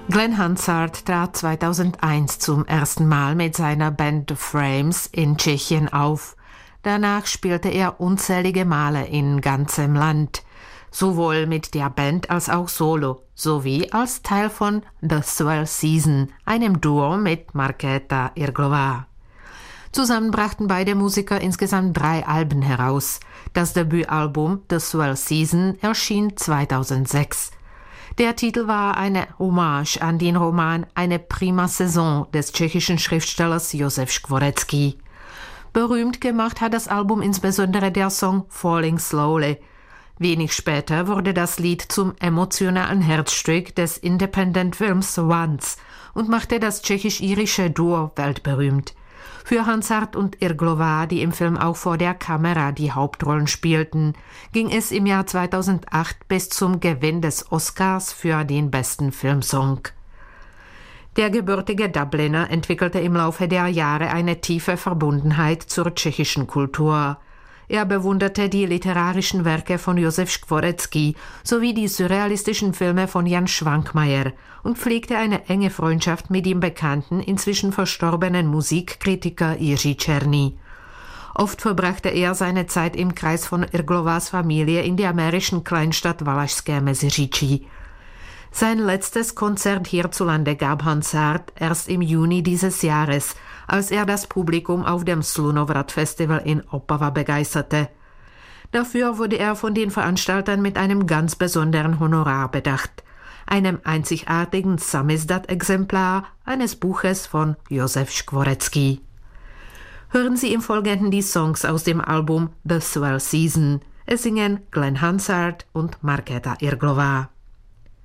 Glenn Hansard trat 2001 zum ersten Mal mit seiner Band The Frames in Tschechien auf. Danach spielte er unzählige Male in ganzem Land, sowohl mit der Band als auch solo, sowie als Teil von The Swell Season, einem Duo mit Markéta Irglová. Zusammen brachten beide Musiker insgesamt 3 Alben heraus. Das Debütalbum The Swell Season erschien 2006. Der Titel war eine Hommage an den Roman Eine prima Saison des tschechischen Schriftstellers Josef Škvorecký. Berühmt gemacht hat das Album insbesondere der Song Falling Slowly. Wenig später wurde das Lied zum emotionalen Herzstück des Independent-Films Once und machte das tschechisch-irische Duo weltberühmt. Für Hansard und Irglová, die im Film auch vor der Kamera die Hauptrollen spielten, ging es im Jahr 2008 bis zum Gewinn des Oscars für den besten Filmsong. Der gebürtige Dubliner entwickelte im Laufe der Jahre eine tiefe Verbundenheit zur tschechischen Kultur. Er bewunderte die literarischen Werke von Josef Škvorecký sowie die surrealistischen Filme von Jan Švankmajer und pflegte eine enge Freundschaft mit dem bekannten, inzwischen verstorbenen Musikkritiker Jiří Černý. Oft verbrachte er seine Zeit im Kreis von Irglovás Familie in der mährischen Kleinstadt Valašské Meziříčí. Sein letztes Konzert hierzulande gab Hansard erst im Juni dieses Jahres, als er das Publikum auf dem Slunovrat Festival in Opava begeisterte. Dafür wurde er von den Veranstaltern mit einem ganz besonderen Honorar bedacht, einem einzigartigen Samizdat-Exemplar eines Buches von Josef Škvorecký. Hören Sie im Folgenden die Songs aus dem Album The Swell Season. Es singen Glenn Hansard und Markéta Irglová.